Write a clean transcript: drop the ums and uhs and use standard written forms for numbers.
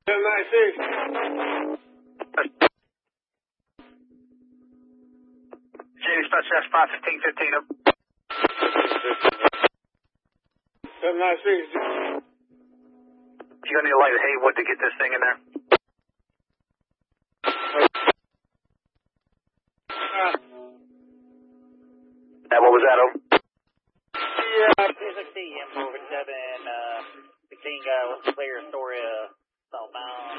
796. Jamie Special Spot 1515 up. 796. You're gonna need a light at Haywood to get this thing in there. What was that, over? Yeah, 260, M47, 16 guy, clear Astoria, southbound.